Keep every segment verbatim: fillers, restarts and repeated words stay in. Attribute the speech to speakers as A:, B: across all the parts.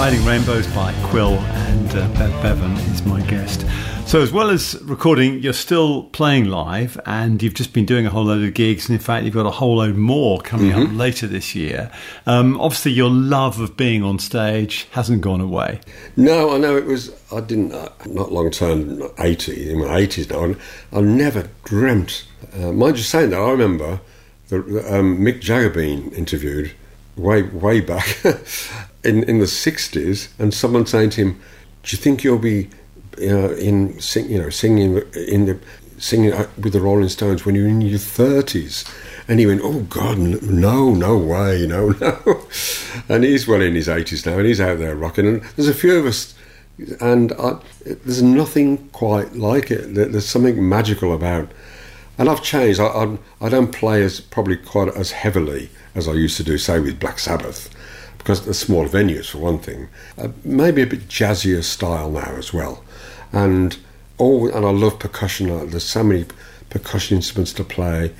A: Riding Rainbows by Quill, and uh, Bev Bevan is my guest. So as well as recording, you're still playing live, and you've just been doing a whole load of gigs, and in fact you've got a whole load more coming mm-hmm. up later this year. Um, obviously your love of being on stage hasn't gone away.
B: No, I know it was, I didn't, uh, not long term, eighty, in my eighties now, and I never dreamt. Uh, mind you saying that, I remember the, um, Mick Jagger being interviewed way, way back in, in the sixties, and someone saying to him, do you think you'll be Uh, in sing, you know, singing in the singing with the Rolling Stones when you're in your thirties? And he went, "Oh God, no, no way, no, no." And he's well in his eighties now, and he's out there rocking. And there's a few of us, and I, there's nothing quite like it. There's something magical about. And I've changed. I, I, I don't play as probably quite as heavily as I used to do, say with Black Sabbath, because the smaller venues for one thing. Uh, maybe a bit jazzier style now as well. And all, and I love percussion. There's so many percussion instruments to play,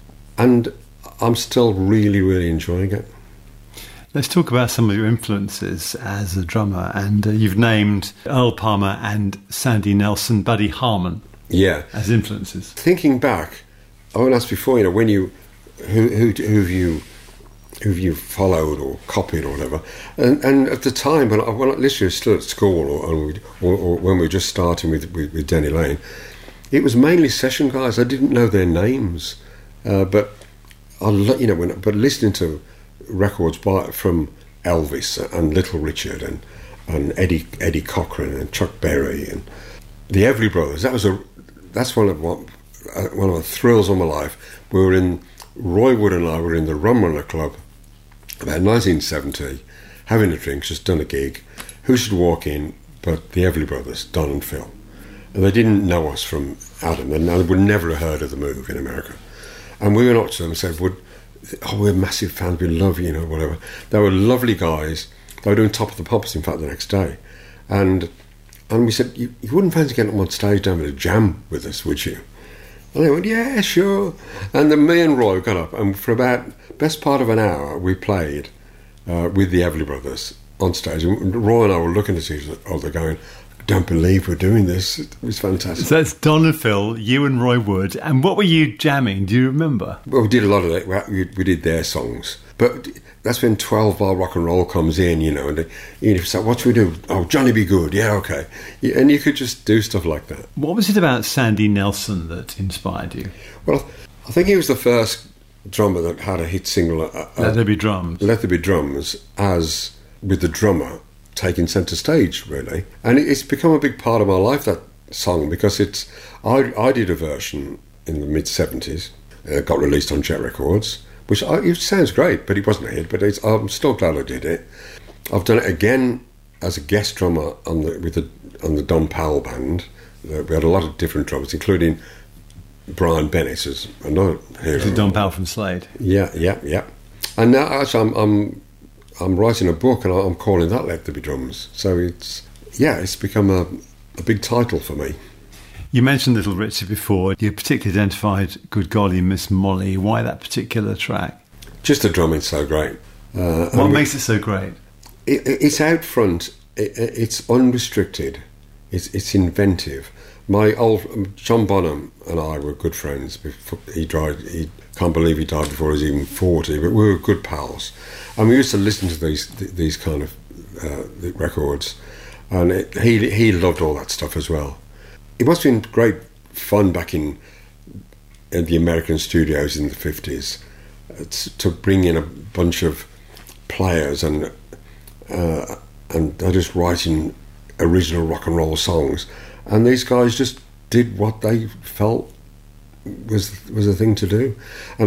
B: and I'm still really, really enjoying it.
A: Let's talk about some of your influences as a drummer, and uh, you've named Earl Palmer and Sandy Nelson, Buddy Harman,
B: yeah,
A: as influences.
B: Thinking back, I want to ask before, you know, when you who who who've you who you followed or copied or whatever, and, and at the time when I, when I literally was still at school or, or, or when we were just starting with, with, with Denny Laine, it was mainly session guys. I didn't know their names, uh, but I you know when but listening to records by from Elvis and Little Richard and and Eddie Eddie Cochran and Chuck Berry and the Everly Brothers, that was a that's one of what one of the thrills of my life. We were in Roy Wood and I were in the Rum Runner Club about nineteen seventy, having a drink, just done a gig. Who should walk in but the Everly Brothers, Don and Phil? And they didn't know us from Adam, and they would never have heard of the Move in America. And we went up to them and said, Would, oh, we're massive fans, we love you, you know, whatever. They were lovely guys. They were doing Top of the Pops, in fact, the next day. And and we said, you, you wouldn't fancy getting up on stage down with a jam with us, would you? And they went, yeah, sure. And then me and Roy got up, and for about best part of an hour, we played uh, with the Everly Brothers on stage. And Roy and I were looking at each other going, don't believe we're doing this. It was fantastic.
A: So that's Don and Phil, you and Roy Wood. And what were you jamming? Do you remember?
B: Well, we did a lot of it. We, we did their songs. But that's when twelve bar rock and roll comes in, you know, and you say, what should we do? Oh, Johnny Be Good. Yeah, okay. And you could just do stuff like that.
A: What was it about Sandy Nelson that inspired you?
B: Well, I think he was the first drummer that had a hit single. Uh,
A: Let There Be Drums.
B: Let There Be Drums, as with the drummer taking centre stage, really. And it's become a big part of my life, that song, because it's I, I did a version in the mid-seventies, uh, got released on Jet Records, which I, it sounds great, but it wasn't a hit, but it's, I'm still glad I did it. I've done it again as a guest drummer on the with the on the Don Powell band. Uh, we had a lot of different drummers, including Brian Bennett, as another hero.
A: The Don Powell from Slade.
B: Yeah, yeah, yeah. And now actually I'm I'm, I'm writing a book, and I'm calling that Let There Be Drums. So it's yeah, it's become a, a big title for me.
A: You mentioned Little Richard before. You particularly identified Good Golly Miss Molly. Why that particular track?
B: Just the drumming's so great.
A: Uh, what makes it so great?
B: It, it's out front. It, it's unrestricted. It's, it's inventive. My old John Bonham and I were good friends. Before he died, he can't believe he died before he was even forty. But we were good pals, and we used to listen to these these kind of uh, records. And it, he he loved all that stuff as well. It must have been great fun back in, in the American studios in the fifties uh, to bring in a bunch of players and uh, and they're just writing original rock and roll songs, and these guys just did what they felt was was the thing to do. And